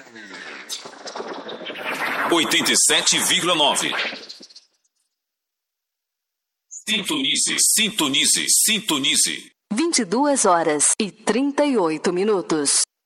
87,9. Sintonize, sintonize, sintonize. 22 horas e 38 minutos.